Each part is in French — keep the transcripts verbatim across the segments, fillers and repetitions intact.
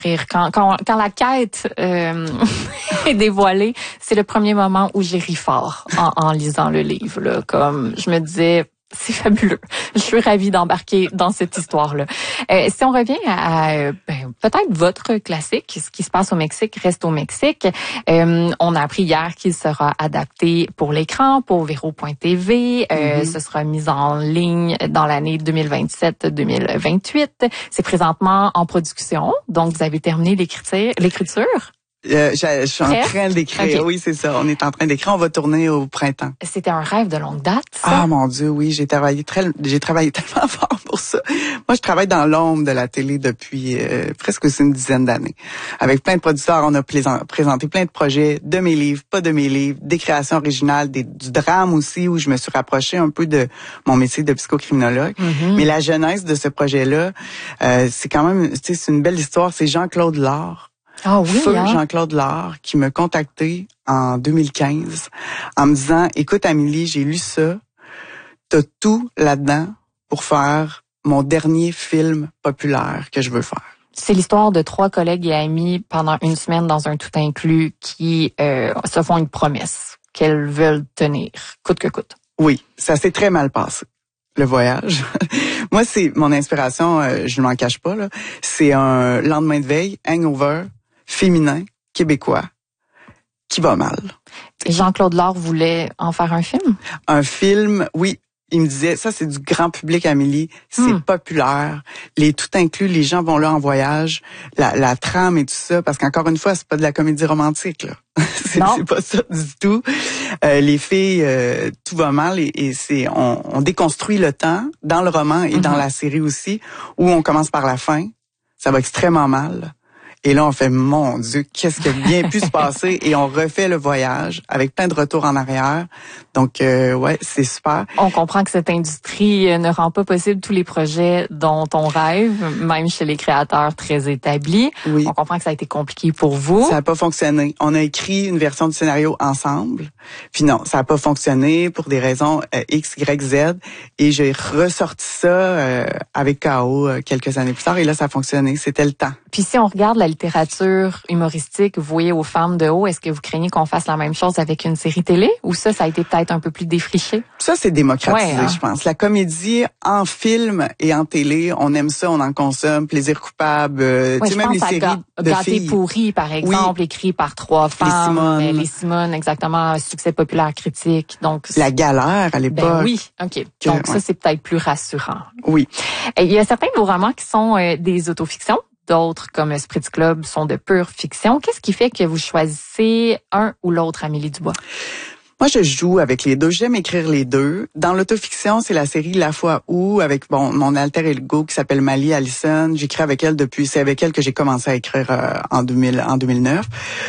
rire. Quand, quand, quand la quête euh, est dévoilée, c'est le premier moment où j'ai ri fort en, en lisant le livre. Là. Comme je me disais, c'est fabuleux. Je suis ravie d'embarquer dans cette histoire-là. Euh, si on revient à, à ben, peut-être votre classique, ce qui se passe au Mexique reste au Mexique. Euh, on a appris hier qu'il sera adapté pour l'écran, pour Vero point T V. Euh, mm-hmm. Ce sera mis en ligne dans l'année deux mille vingt-sept deux mille vingt-huit. C'est présentement en production, donc vous avez terminé l'écriture. l'écriture. Euh, je, je suis en train d'écrire. Okay. Oui, c'est ça. On est en train d'écrire. On va tourner au printemps. C'était un rêve de longue date, ça? Ah, mon Dieu, oui. J'ai travaillé très, j'ai travaillé tellement fort pour ça. Moi, je travaille dans l'ombre de la télé depuis euh, presque une dizaine d'années. Avec plein de producteurs, on a plaisan- présenté plein de projets, de mes livres, pas de mes livres, des créations originales, des, du drame aussi, où je me suis rapprochée un peu de mon métier de psychocriminologue. Mm-hmm. Mais la genèse de ce projet-là, euh, c'est quand même, tu sais, c'est une belle histoire. C'est Jean-Claude Lard. Ah oui, Feu hein? Jean-Claude Lard qui m'a contacté en deux mille quinze en me disant « Écoute, Amélie, j'ai lu ça. T'as tout là-dedans pour faire mon dernier film populaire que je veux faire. » C'est l'histoire de trois collègues et amis pendant une semaine dans un tout inclus qui euh, se font une promesse qu'elles veulent tenir, coûte que coûte. Oui, ça s'est très mal passé. Le voyage. Moi, c'est mon inspiration, euh, je ne m'en cache pas, là. C'est un lendemain de veille, hangover, féminin, québécois, qui va mal. Et Jean-Claude Lard voulait en faire un film? Un film, oui. Il me disait, ça c'est du grand public, Amélie, c'est hmm. populaire, les tout inclus, les gens vont là en voyage, la, la trame et tout ça, parce qu'encore une fois, c'est pas de la comédie romantique, là. c'est, c'est pas ça du tout. Euh, les filles, euh, tout va mal et, et c'est, on, on déconstruit le temps dans le roman et mm-hmm. dans la série aussi, où on commence par la fin, ça va extrêmement mal. Et là, on fait, mon Dieu, qu'est-ce qui a bien pu se passer? Et on refait le voyage avec plein de retours en arrière. Donc, euh, ouais, c'est super. On comprend que cette industrie ne rend pas possible tous les projets dont on rêve, même chez les créateurs très établis. Oui. On comprend que ça a été compliqué pour vous. Ça n'a pas fonctionné. On a écrit une version du scénario ensemble. Puis non, ça n'a pas fonctionné pour des raisons euh, X, Y, Z. Et j'ai ressorti ça euh, avec K O euh, quelques années plus tard. Et là, ça a fonctionné. C'était le temps. Puis si on regarde la littérature humoristique vouée aux femmes de haut, est-ce que vous craignez qu'on fasse la même chose avec une série télé? Ou ça, ça a été peut-être un peu plus défriché? Ça, c'est démocratisé, ouais, hein? je pense. La comédie en film et en télé, on aime ça, on en consomme. Plaisir coupable, euh, ouais, tu sais, même les séries ga- de Gâté filles. pourri, par exemple, oui. écrit par trois femmes. Les Simone. Les Simone, exactement, un succès populaire critique. Donc La galère à l'époque. Ben oui, OK. Que, Donc ça, ouais. c'est peut-être plus rassurant. Oui. Et il y a certains de vos romans qui sont euh, des autofictions. D'autres, comme Spritz Club, sont de pure fiction. Qu'est-ce qui fait que vous choisissez un ou l'autre, Amélie Dubois? Moi, je joue avec les deux. J'aime écrire les deux. Dans l'autofiction, c'est la série La fois où, avec bon mon alter ego qui s'appelle Mali Allison. J'écris avec elle depuis, c'est avec elle que j'ai commencé à écrire euh, en deux mille, en deux mille neuf.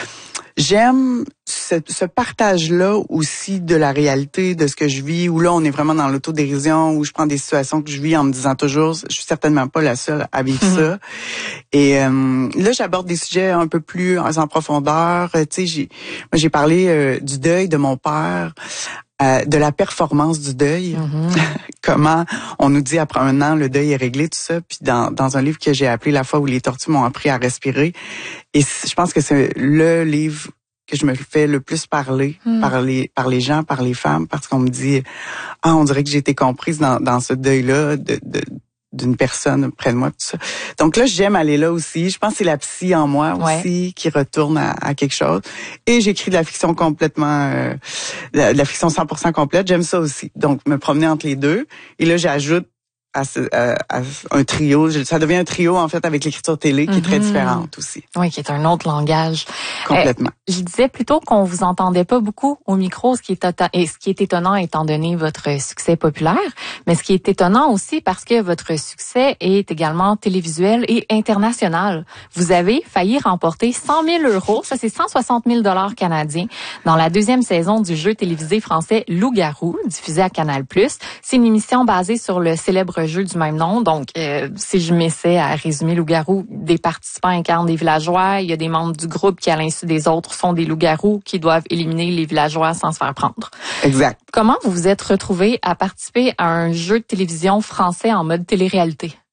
J'aime ce, ce partage-là aussi de la réalité, de ce que je vis, où là, on est vraiment dans l'autodérision, où je prends des situations que je vis en me disant toujours, je suis certainement pas la seule à vivre mm-hmm. ça. Et euh, là, j'aborde des sujets un peu plus en profondeur. Tu sais, j'ai, moi, j'ai parlé euh, du deuil de mon père, euh, de la performance du deuil. Mm-hmm. Comment on nous dit après un an, le deuil est réglé, tout ça. Puis dans, dans un livre que j'ai appelé La fois où les tortues m'ont appris à respirer. Et je pense que c'est le livre que je me fais le plus parler mm. par les par les gens, par les femmes, parce qu'on me dit ah on dirait que j'ai été comprise dans dans ce deuil-là de, de d'une personne près de moi, tout ça. Donc là, j'aime aller là aussi. Je pense que c'est la psy en moi aussi ouais. qui retourne à, à quelque chose. Et j'écris de la fiction complètement, euh, de la fiction cent pour cent complète. J'aime ça aussi. Donc, me promener entre les deux. Et là, j'ajoute à, ce, à, à un trio. Ça devient un trio, en fait, avec l'écriture télé, qui mm-hmm. est très différente aussi. Oui, qui est un autre langage. Complètement. Euh, je disais plutôt qu'on vous entendait pas beaucoup au micro, ce qui est étonnant, et ce qui est étonnant étant donné votre succès populaire, mais ce qui est étonnant aussi parce que votre succès est également télévisuel et international. Vous avez failli remporter cent mille euros, ça c'est cent soixante mille dollars canadiens, dans la deuxième saison du jeu télévisé français Loup-garou, diffusé à Canal plus. C'est une émission basée sur le célèbre jeu du même nom. Donc, euh, si je m'essaie à résumer Loup-garou, des participants incarnent des villageois. Il y a des membres du groupe qui, à l'insu des autres, sont des loups-garous qui doivent éliminer les villageois sans se faire prendre. Exact. Comment vous vous êtes retrouvé à participer à un jeu de télévision français en mode télé-réalité?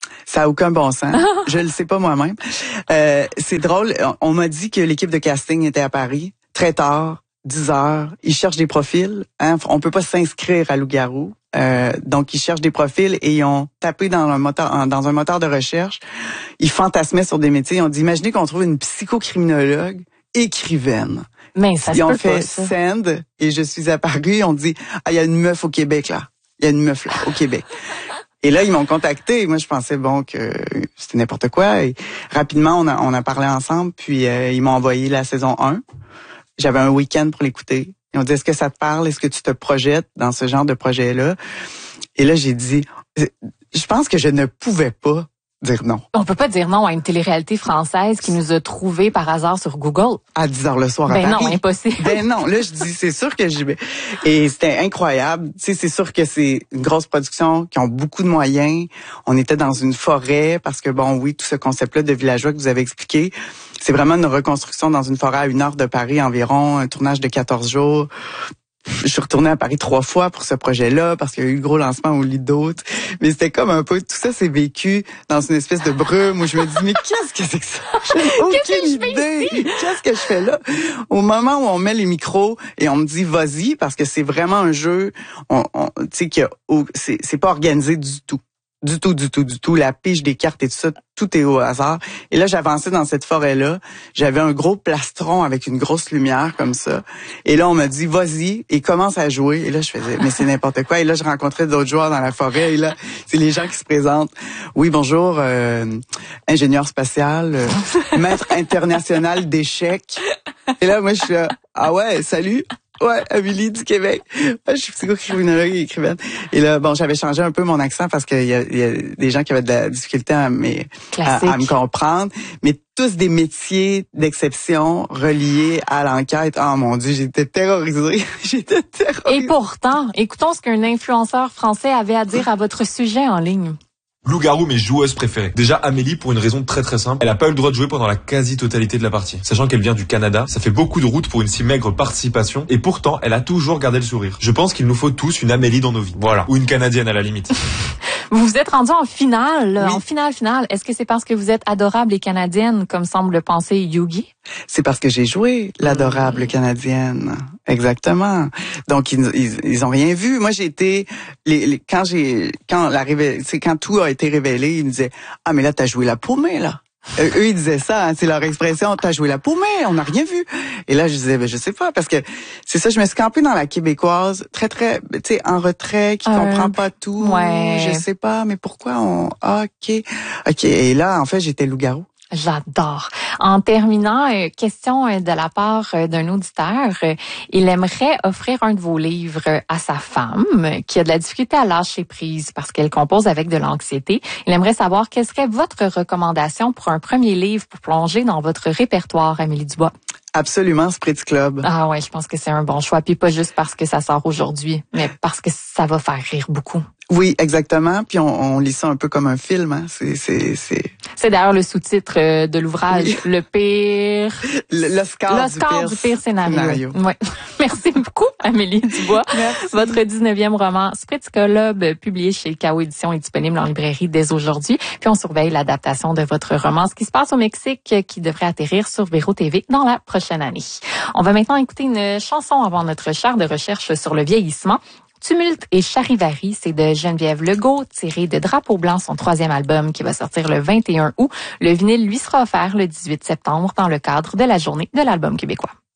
Ça a aucun bon sens. Je le sais pas moi-même. Euh, c'est drôle. On m'a dit que l'équipe de casting était à Paris très tard, dix heures. Ils cherchent des profils. Hein? On peut pas s'inscrire à Loup-Garou. Euh, donc, ils cherchent des profils et ils ont tapé dans un moteur, dans un moteur de recherche. Ils fantasmaient sur des métiers. Ils ont dit, imaginez qu'on trouve une psychocriminologue écrivaine. Mais ça Ils se ont peut fait pas, ça. send et je suis apparue. On dit, ah, il y a une meuf au Québec, là. Il y a une meuf, là, au Québec. Et là, ils m'ont contacté. Moi, je pensais, bon, que c'était n'importe quoi. Et rapidement, on a, on a parlé ensemble. Puis, euh, ils m'ont envoyé la saison un. J'avais un week-end pour l'écouter. Ils ont dit, est-ce que ça te parle? Est-ce que tu te projettes dans ce genre de projet-là? Et là, j'ai dit, je pense que je ne pouvais pas dire non. On peut pas dire non à une télé-réalité française qui nous a trouvés par hasard sur Google. À dix heures le soir à Ben Paris. non, impossible. Ben non, là, je dis, c'est sûr que j'y vais. Et c'était incroyable. Tu sais, c'est sûr que c'est une grosse production, qui ont beaucoup de moyens. On était dans une forêt, parce que bon, oui, tout ce concept-là de villageois que vous avez expliqué, c'est vraiment une reconstruction dans une forêt à une heure de Paris environ, un tournage de quatorze jours. Je suis retournée à Paris trois fois pour ce projet-là parce qu'il y a eu le gros lancement au lit d'hôtes. Mais c'était comme un peu, tout ça s'est vécu dans une espèce de brume où je me dis, mais qu'est-ce que c'est que ça? J'ai aucune idée. Qu'est-ce que je fais là? Au moment où on met les micros et on me dit, vas-y, parce que c'est vraiment un jeu, on, on, tu sais, que c'est, c'est pas organisé du tout. Du tout, du tout, du tout. La pige des cartes et tout ça, tout est au hasard. Et là, j'avançais dans cette forêt-là. J'avais un gros plastron avec une grosse lumière comme ça. Et là, on m'a dit, vas-y, et commence à jouer. Et là, je faisais, mais c'est n'importe quoi. Et là, je rencontrais d'autres joueurs dans la forêt. Et là, c'est les gens qui se présentent. Oui, bonjour, euh, ingénieur spatial, euh, maître international d'échecs. Et là, moi, je suis là, ah ouais, salut. Ouais, Amélie du Québec. Je suis psychocriminologue et écrivaine. Et là, bon, j'avais changé un peu mon accent parce qu'il y a, il y a des gens qui avaient de la difficulté à, mais, à, à me comprendre. Mais tous des métiers d'exception reliés à l'enquête. Oh mon Dieu, j'étais terrorisée. J'étais terrorisée. Et pourtant, écoutons ce qu'un influenceur français avait à dire à votre sujet en ligne. Loup-Garou, mes joueuses préférées. Déjà, Amélie, pour une raison très très simple, elle a pas eu le droit de jouer pendant la quasi-totalité de la partie. Sachant qu'elle vient du Canada, ça fait beaucoup de route pour une si maigre participation, et pourtant, elle a toujours gardé le sourire. Je pense qu'il nous faut tous une Amélie dans nos vies. Voilà. Ou une Canadienne à la limite. Vous vous êtes rendu en finale, oui. en finale finale. Est-ce que c'est parce que vous êtes adorable et canadienne, comme semble le penser Yugi? C'est parce que j'ai joué l'adorable canadienne. Exactement. Donc ils, ils ils ont rien vu. Moi j'ai été les, les quand j'ai quand la révé, c'est quand tout a été révélé, ils me disaient ah mais là t'as joué la paumée là. Euh, eux ils disaient ça, hein, c'est leur expression, t'as joué la paumée, on n'a rien vu. Et là je disais ben je sais pas parce que c'est ça, je me suis campée dans la québécoise très très tu sais en retrait qui euh, comprend pas tout. Ouais. Je sais pas mais pourquoi on ah, OK. OK et là en fait j'étais loup-garou. J'adore. En terminant, euh, question euh, de la part euh, d'un auditeur. Euh, il aimerait offrir un de vos livres à sa femme euh, qui a de la difficulté à lâcher prise parce qu'elle compose avec de l'anxiété. Il aimerait savoir quelle serait votre recommandation pour un premier livre pour plonger dans votre répertoire, Amélie Dubois. Absolument, Spritz Club. Ah ouais, je pense que c'est un bon choix. Puis pas juste parce que ça sort aujourd'hui, mais parce que ça va faire rire beaucoup. Oui, exactement. Puis on, on lit ça un peu comme un film. Hein. C'est, c'est, c'est... c'est d'ailleurs le sous-titre de l'ouvrage, oui. Le pire... L'Oscar, L'Oscar du pire, du pire scénario. scénario. Ouais. Merci beaucoup, Amélie Dubois. Merci. Votre dix-neuvième roman, Spritz Club, publié chez K O Éditions, est disponible en librairie dès aujourd'hui. Puis on surveille l'adaptation de votre roman, Ce qui se passe au Mexique, qui devrait atterrir sur Véro T V dans la prochaine année. On va maintenant écouter une chanson avant notre char de recherche sur le vieillissement. Tumulte et Charivari, c'est de Geneviève Legault, tiré de Drapeau blanc, son troisième album qui va sortir le vingt et un août. Le vinyle lui sera offert le dix-huit septembre dans le cadre de la journée de l'album québécois.